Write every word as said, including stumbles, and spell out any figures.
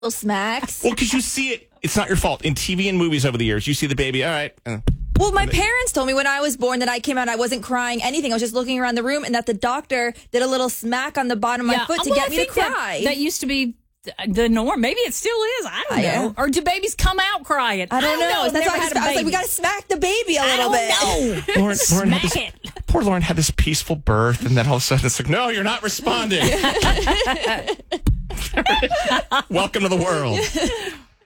Little smacks. Well, because you see it. It's not your fault. In T V and movies over the years, you see the baby. All right. Uh, Well, my parents told me when I was born that I came out, I wasn't crying anything. I was just looking around the room, and that the doctor did a little smack on the bottom of Yeah. my foot to Well, get I me to think that- cry. That, used to be th- the norm. Maybe it still is. I don't Uh, yeah. know. Or do babies come out crying? I don't know. I've That's never why I, had just, a I was like, we baby. got to smack the baby a I little don't bit. know. Lauren, Lauren had Smack this, it. poor Lauren had this peaceful birth, and then all of a sudden it's like, no, you're not responding. Welcome to the world.